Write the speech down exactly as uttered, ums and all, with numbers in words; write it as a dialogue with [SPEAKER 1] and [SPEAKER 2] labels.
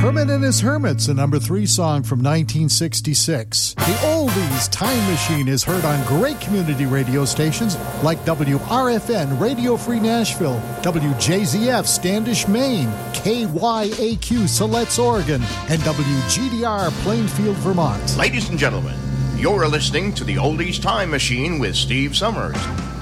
[SPEAKER 1] Kermit and His Hermits, a number three song from nineteen sixty-six. The Oldies Time Machine is heard on great community radio stations like W R F N Radio Free Nashville, W J Z F Standish, Maine, K Y A Q Siletz, Oregon, and W G D R Plainfield, Vermont.
[SPEAKER 2] Ladies and gentlemen, you're listening to the Oldies Time Machine with Steve Summers.